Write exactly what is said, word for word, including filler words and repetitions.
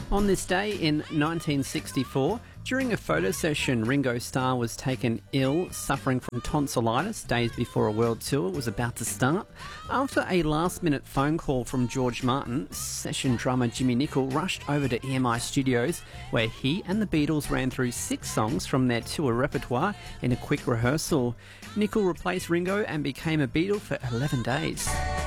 On this day in nineteen sixty-four, during a photo session, Ringo Starr was taken ill, suffering from tonsillitis days before a world tour was about to start. After a last-minute phone call from George Martin, session drummer Jimmy Nicol rushed over to E M I Studios, where he and the Beatles ran through six songs from their tour repertoire in a quick rehearsal. Nicol replaced Ringo and became a Beatle for eleven days.